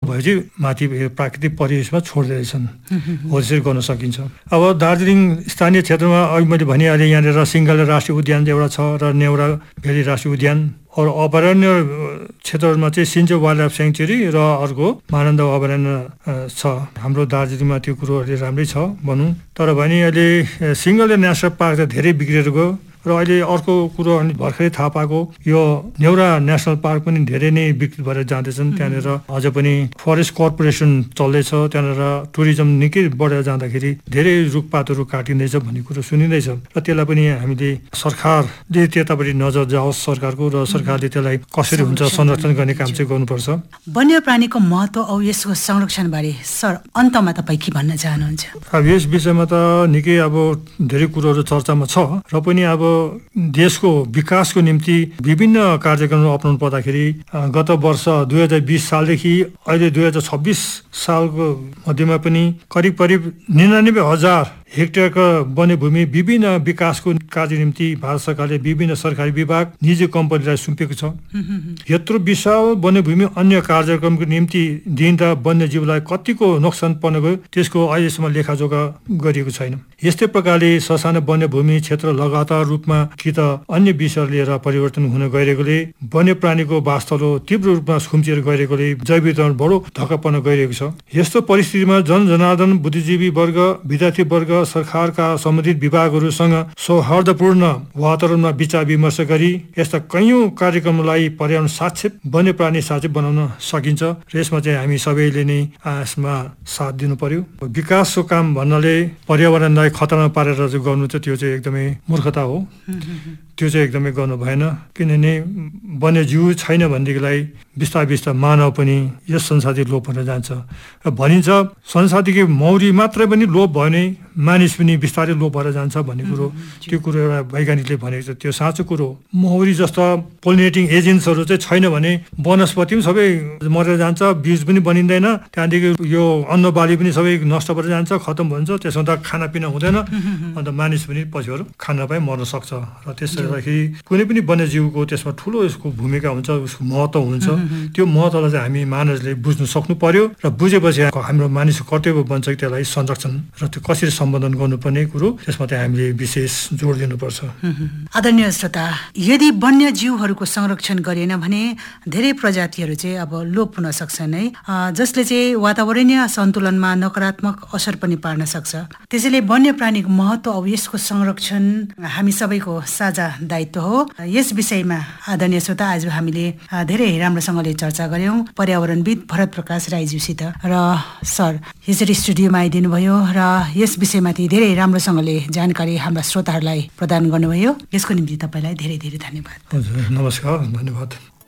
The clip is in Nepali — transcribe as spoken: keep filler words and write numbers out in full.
भएपछि माथि प्राकृतिक परिवेशमा छोड्दैछन् हो त्यसरी गर्न सकिन्छ। अब दार्जिलिङ स्थानीय क्षेत्रमा अघि मैले भनिहालेँ यहाँनिर सिङ्गल राष्ट्रिय उद्यान एउटा छ र नेउरा भेली राष्ट्रिय उद्यान अरू अभयारण्य क्षेत्रहरूमा चाहिँ सिन्चो वाइल्ड लाइफ स्याङ्चुरी र अर्को महानन्द अभयारण्य छ। हाम्रो दार्जिलिङमा त्यो कुरोहरूले राम्रै छ भनौँ। तर भने अहिले सिङ्गल नेसनल पार्क त धेरै बिग्रेर गयो र अहिले अर्को कुरो अनि भर्खरै थाहा पाएको यो नेउरा नेसनल पार्क पनि धेरै नै विकसित भएर जाँदैछन्। त्यहाँनिर अझ पनि फरेस्ट कर्पोरेसन चल्दैछ, त्यहाँनिर टुरिज्म निकै बढेर जाँदाखेरि धेरै रुखपातहरू काटिँदैछ भन्ने कुरो सुनिँदैछ र त्यसलाई पनि हामीले सरकारले त्यतापट्टि नजर जाओस् सरकारको र सरकारले त्यसलाई कसरी हुन्छ संरक्षण गर्ने काम चाहिँ गर्नुपर्छ। वन्यप्राणीको महत्त्व औ यसको संरक्षणबारे सर अन्तमा तपाईँ के भन्न चाहनुहुन्छ? अब यस विषयमा त निकै अब धेरै कुरोहरू चर्चामा छ र पनि अब देशको विकासको निम्ति विभिन्न कार्यक्रमहरू अपनाउनु पर्दाखेरि गत वर्ष दुई हजार बिस सालदेखि अहिले दुई हजार छब्बिस सालको मध्यमा पनि करिब करिब निनानब्बे हजार हेक्टेयरको वन्यभूमि विभिन्न विकासको कार्य निम्ति भारत सरकारले विभिन्न सरकारी विभाग निजी कम्पनीलाई सुम्पेको छ। यत्रो विशाल वन्यभूमि अन्य कार्यक्रमको निम्ति दिँदा वन्यजीवलाई कतिको नोक्सान पर्न गयो त्यसको अहिलेसम्म लेखाजोखा गरिएको छैन। यस्तै प्रकारले ससाना वन्यभूमि क्षेत्र लगातार रूपमा कि त अन्य विषयहरू लिएर परिवर्तन हुन गइरहेकोले वन्यप्राणीको वास्तव तीव्र रूपमा खुम्चिएर गइरहेकोले जैव वितरण बडो धक्का पर्न गइरहेको छ। यस्तो परिस्थितिमा जनजनार्दन बुद्धिजीवी वर्ग विद्यार्थी वर्ग सरकारका सम्बन्धित विभागहरूसँग सौहार्दपूर्ण वातावरणमा विचार विमर्श गरी यस्ता कैयौं कार्यक्रमलाई पर्यावरण साक्षी वन्यप्राणी साक्षी बनाउन सकिन्छ र यसमा चाहिँ हामी सबैले नै यसमा साथ दिनु पर्यो। विकासको काम भन्नाले पर्यावरणलाई खतरामा पारेर गर्नु चाहिँ त्यो चाहिँ एकदमै मूर्खता हो। त्यो चाहिँ एकदमै गर्नु भएन किनभने वन्यजीव छैन भनेदेखिलाई बिस्तारै बिस्तारै मानव पनि यस संसारदेखि लोप हुन जान्छ र भनिन्छ संसारदेखि मौरी मात्रै पनि लोप भयो भने मानिस पनि बिस्तारै लोप भएर जान्छ भन्ने कुरो त्यो कुरो एउटा वैज्ञानिकले भनेको छ। त्यो साँचो कुरो हो। मौरी जस्ता पोलिनेटिङ एजेन्ट्सहरू चाहिँ छैन भने वनस्पति पनि सबै मरेर जान्छ, बीज पनि बनिँदैन, त्यहाँदेखि यो अन्न बाली पनि सबै नष्ट भएर जान्छ, खतम हुन्छ। त्यसमा त खानापिना हुँदैन अन्त मानिस पनि पछिहरू खाना पाइ मर्न सक्छ र त्यसले गर्दाखेरि कुनै पनि वन्यजीवको त्यसमा ठुलो यसको भूमिका हुन्छ, उसको महत्त्व हुन्छ। त्यो महत्त्वलाई चाहिँ हामी मानिसले बुझ्नु सक्नु पर्यो र बुझेपछि हाम्रो मानिसको कर्तव्य बन्छ त्यसलाई संरक्षण र त्यो कसरी सम्बोधन गर्नुपर्ने कुरो त्यसमा चाहिँ हामीले विशेष जोड दिनुपर्छ। आदरणीय श्रोता, यदि वन्यजीवहरूको संरक्षण गरिएन भने धेरै प्रजातिहरू चाहिँ अब लोप हुन सक्छन् है, जसले चाहिँ वातावरणीय सन्तुलनमा नकारात्मक असर पनि पार्न सक्छ। त्यसैले वन्यप्राणीको महत्त्व अब यसको संरक्षण हामी सबैको साझा दायित्व हो। यस विषयमा आदरणीय श्रोता आज हामीले धेरै राम्रोसँगले चर्चा गऱ्यौँ पर्यावरणविद भरत प्रकाश राईज्यूसित र सर यसरी स्टुडियोमा आइदिनु भयो र यस विषयमाथि धेरै राम्रोसँगले जानकारी हाम्रा श्रोताहरूलाई प्रदान गर्नुभयो। यसको निम्ति तपाईँलाई धेरै धेरै धन्यवाद। हजुर नमस्कार, धन्यवाद।